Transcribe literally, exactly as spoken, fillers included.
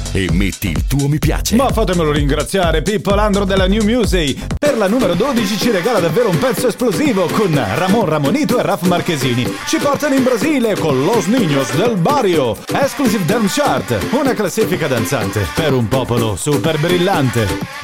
e metti il tuo mi piace. Ma fatemelo ringraziare, Pippo Landro della New Music. Per la numero dodici ci regala davvero un pezzo esplosivo con Ramon Ramonito e Raf Marchesini. Ci portano in Brasile con Los Niños del Barrio. Exclusive Dance Chart, una classifica danzante per un popolo super brillante.